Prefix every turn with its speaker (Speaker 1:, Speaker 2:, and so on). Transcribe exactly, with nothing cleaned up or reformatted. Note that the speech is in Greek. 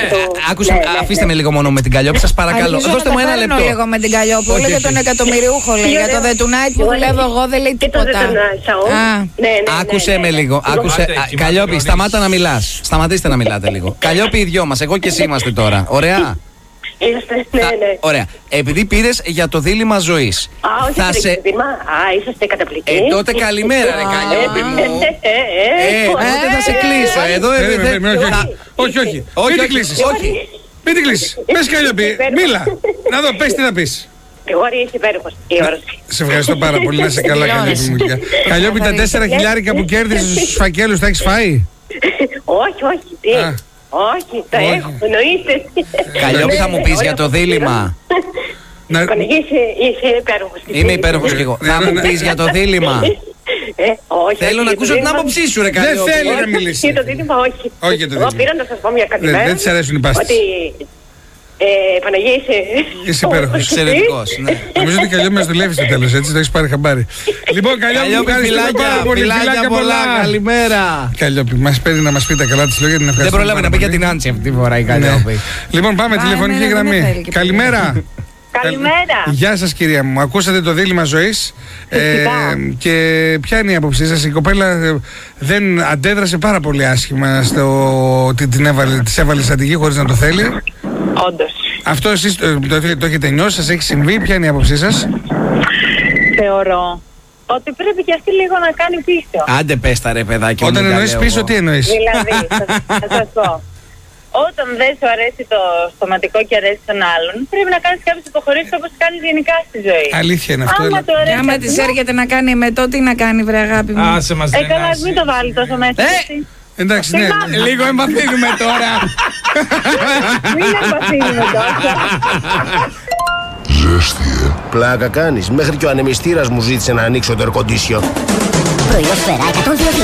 Speaker 1: άκουσα, αφήστε με λίγο μόνο με την Καλλιόπη, σας παρακαλώ. Δώστε μου ένα λεπτό.
Speaker 2: λίγο με την Καλλιόπη. Όλο για τον εκατομμυριούχο λέει. Για το The Tonight που δουλεύω εγώ δεν λέει τίποτα.
Speaker 1: Άκουσε με λίγο. Καλλιόπη, σταμάτα να μιλάς. Σταματήστε να μιλάτε λίγο. Καλλιόπη, οι δυο μας, εγώ και εσύ είμαστε τώρα. Ωραία.
Speaker 3: Είσαστε, ναι, ναι.
Speaker 1: Ωραία. Επειδή πήρες για το δίλημμα ζωής.
Speaker 3: Α, όχι θα σε... δίλημμα. Α, είσαστε καταπληκτικοί.
Speaker 1: Ε, τότε καλημέρα, ρε Καλλιόπη μου. Ε, τότε θα σε κλείσω. Εδώ,
Speaker 4: όχι, όχι. Μην την κλείσεις. Μην την κλείσεις. Πες Καλλιόπη, μίλα. Να δω, πες τι να πεις.
Speaker 3: Γρηγόρη, είσαι υπέροχος.
Speaker 4: Σε ευχαριστώ πάρα πολύ. Να είσαι καλά, Καλλιόπη μου. Καλλιόπη, τα τέσσερα χιλιάρικα που κέρδισες στους φακέλους τα έχεις φάει?
Speaker 3: Όχι, όχι. Τι. Όχι, τα έχω, εννοείται.
Speaker 1: Καλλιόπη, θα μου πεις για το δίλημμα.
Speaker 3: Είσαι υπέροχος.
Speaker 1: Είμαι υπέροχος κι εγώ. Θα μου πεις για το δίλημμα. Θέλω να ακούσω την άποψή σου, ρε Καλλιόπη.
Speaker 4: Δεν θέλει να μιλήσει.
Speaker 3: Για το δίλημμα, όχι.
Speaker 4: Όχι για το δίλημμα.
Speaker 3: Εγώ πήρα να σας πω μια καλημέρα.
Speaker 4: Δεν της αρέσουν οι πάστες.
Speaker 3: Ότι Παναγία είσαι...
Speaker 4: Είσαι υπέροχος.
Speaker 1: Εξαιρετικός, ναι.
Speaker 4: Νομίζω ότι Καλλιόπη μας δουλεύει στο τέλος, έτσι, το έχεις πάρει χαμπάρι. Λοιπόν, Καλλιόπη,
Speaker 1: φιλάκια πολλά, καλημέρα.
Speaker 4: Καλλιόπη, μας παίρνει να μας πει τα καλά της λόγια, την ευχαριστώ.
Speaker 1: Δεν προλάβει να πει για την Άντσι αυτή τη φορά η Καλλιόπη.
Speaker 4: Λοιπόν, πάμε, τηλεφωνική γραμμή. Καλημέρα.
Speaker 3: Καλημέρα.
Speaker 4: Γεια σας κυρία μου, ακούσατε το δίλημμα ζωής ε, και ποια είναι η άποψή σας? Η κοπέλα δεν αντέδρασε πάρα πολύ άσχημα στο ότι την έβαλε, της έβαλε στρατηγική χωρίς να το θέλει.
Speaker 3: Όντως.
Speaker 4: Αυτό εσείς το, το, το έχετε νιώσει, σας έχει συμβεί, ποια είναι η άποψή σας?
Speaker 3: Θεωρώ ότι πρέπει και αυτή λίγο να κάνει πίσω.
Speaker 1: Άντε πες τα ρε παιδάκι.
Speaker 4: Όταν εννοείς πίσω, τι εννοείς?
Speaker 3: Δηλαδή, θα, θα σας πω. Όταν δεν σου αρέσει το στοματικό και αρέσει τον άλλον, πρέπει να κάνεις κάποιες υποχωρήσεις όπως κάνεις γενικά στη ζωή.
Speaker 4: Αλήθεια είναι αυτό.
Speaker 3: Άμα
Speaker 4: έλα.
Speaker 3: το αρέσει.
Speaker 2: Άμα της έρχεται να κάνει με το, τι να κάνει, βρε αγάπη μου.
Speaker 5: Άσε μας,
Speaker 3: Ε, καλά, μην το βάλει τόσο μέσα.
Speaker 1: Ε!
Speaker 3: εσύ.
Speaker 4: Εντάξει, ναι.
Speaker 1: Λίγο εμπαθύνουμε τώρα.
Speaker 3: Μην εμπαθύνουμε τόσο.
Speaker 6: Ζέστη, ε. Πλάκα κάνεις. Μέχρι και ο ανεμιστήρας μου ζήτησε να ανοίξω το air condition.
Speaker 7: Προϊόσφαιρα εκατόν δύο.